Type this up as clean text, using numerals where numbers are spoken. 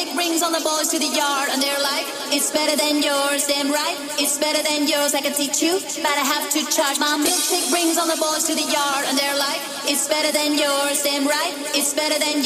milkshake brings all the boys to the yard, and they're like, it's better than yours. Damn right, it's better than yours. I can teach you, but I have to charge. My milkshake brings all the boys to the yard, and they're like, it's better than yours. Damn right, it's better than